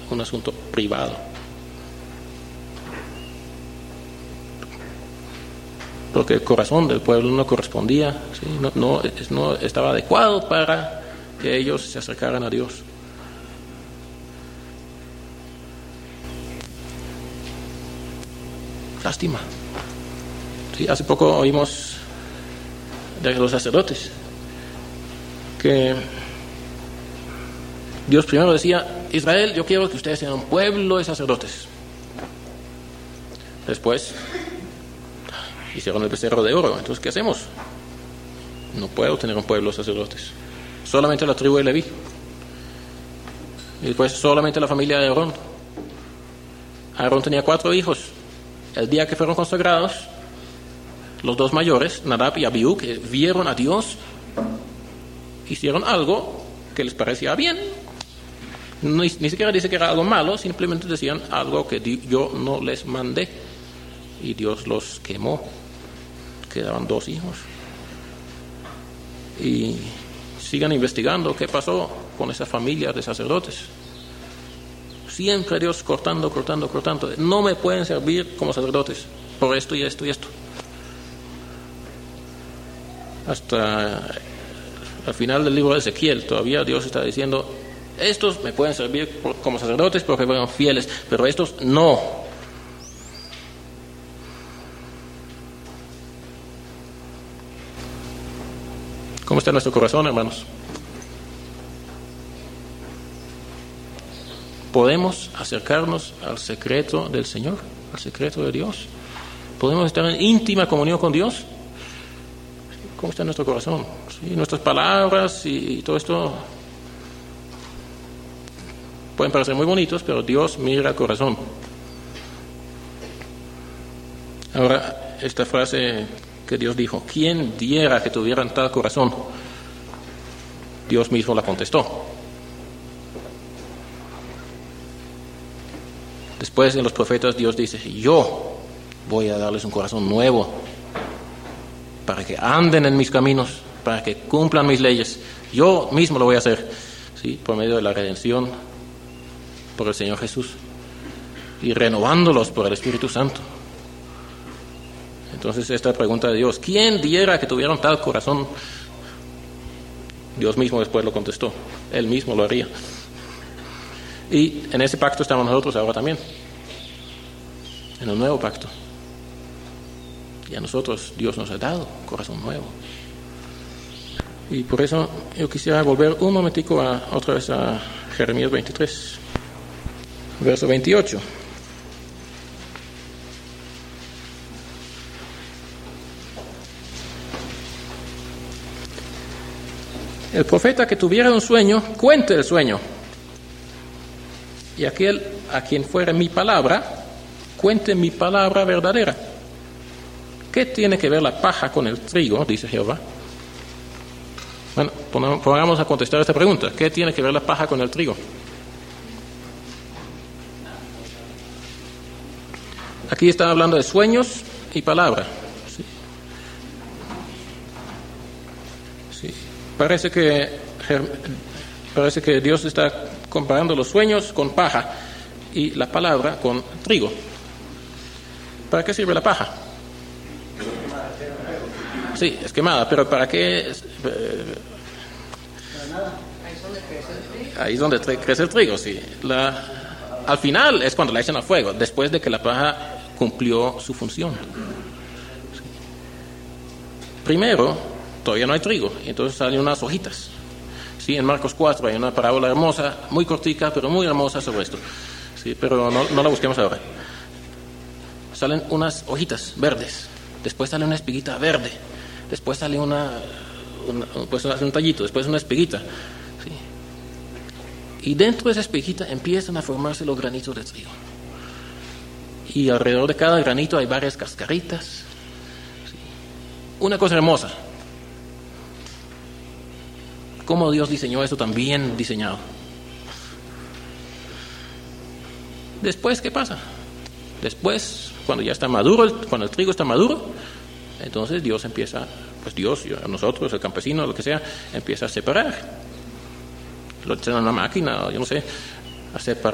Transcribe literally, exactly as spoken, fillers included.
un asunto privado. Porque el corazón del pueblo no correspondía, ¿sí? no, no, no estaba adecuado para que ellos se acercaran a Dios. Lástima. Sí, hace poco oímos de los sacerdotes que Dios primero decía: Israel, yo quiero que ustedes sean un pueblo de sacerdotes. Después hicieron el becerro de oro. Entonces, ¿qué hacemos? No puedo tener un pueblo de sacerdotes. Solamente la tribu de Leví. Y después solamente la familia de Aarón. Aarón tenía cuatro hijos. El día que fueron consagrados, los dos mayores, Nadab y Abiú, que vieron a Dios, hicieron algo que les parecía bien. Ni, ni siquiera dice que era algo malo, simplemente decían algo que di, yo no les mandé. Y Dios los quemó. Quedaban dos hijos. Y sigan investigando qué pasó con esa familia de sacerdotes. Siempre Dios cortando, cortando, cortando. No me pueden servir como sacerdotes por esto y esto y esto. Hasta al final del libro de Ezequiel todavía Dios está diciendo: estos me pueden servir por, como sacerdotes porque fueron fieles, pero estos no. ¿Cómo está nuestro corazón, hermanos? ¿Podemos acercarnos al secreto del Señor, al secreto de Dios? ¿Podemos estar en íntima comunión con Dios? ¿Cómo está nuestro corazón? ¿Sí? Nuestras palabras y, y todo esto pueden parecer muy bonitos, pero Dios mira el corazón. Ahora, esta frase que Dios dijo: ¿quién diera que tuvieran tal corazón? Dios mismo la contestó. Después de los profetas, Dios dice: yo voy a darles un corazón nuevo para que anden en mis caminos, para que cumplan mis leyes. Yo mismo lo voy a hacer, ¿sí? Por medio de la redención por el Señor Jesús y renovándolos por el Espíritu Santo. Entonces, esta pregunta de Dios: ¿quién diera que tuvieran tal corazón? Dios mismo después lo contestó. Él mismo lo haría. Y en ese pacto estamos nosotros ahora también, en un nuevo pacto. Y a nosotros Dios nos ha dado un corazón nuevo. Y por eso yo quisiera volver un momentico a, otra vez a Jeremías veintitrés, verso veintiocho. El profeta que tuviera un sueño, cuente el sueño. Y aquel a quien fuera mi palabra, cuente mi palabra verdadera. ¿Qué tiene que ver la paja con el trigo?, dice Jehová. Bueno, pongamos a contestar esta pregunta. ¿Qué tiene que ver la paja con el trigo? Aquí está hablando de sueños y palabra. Sí. Sí. Parece que parece que Dios está comparando los sueños con paja y la palabra con trigo. ¿Para qué sirve la paja? Sí, es quemada, pero ¿para qué? Eh, ahí es donde crece el trigo, sí. La, al final es cuando la echan al fuego, después de que la paja cumplió su función. Sí. Primero, todavía no hay trigo, y entonces salen unas hojitas. Sí, en Marcos cuatro hay una parábola hermosa, muy cortica, pero muy hermosa sobre esto. Sí, pero no, no la busquemos ahora. Salen unas hojitas verdes, después sale una espiguita verde, después sale una, una pues un tallito, después una espiguita. ¿Sí? Y dentro de esa espiguita empiezan a formarse los granitos de trigo. Y alrededor de cada granito hay varias cascaritas. ¿Sí? Una cosa hermosa. ¿Cómo Dios diseñó eso tan bien diseñado? Después, ¿qué pasa? Después, cuando ya está maduro, cuando el trigo está maduro, entonces Dios empieza, pues Dios, nosotros, el campesino, lo que sea, empieza a separar. Lo echan a una máquina, yo no sé, a separar